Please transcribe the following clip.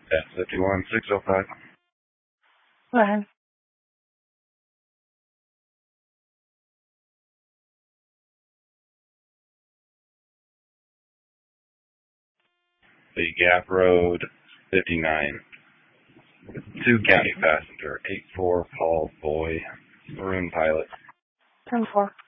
S51605. Go ahead. The Gap Road 59. 2 county passenger, 84 Paul Boy, Maroon Pilot. 10-4.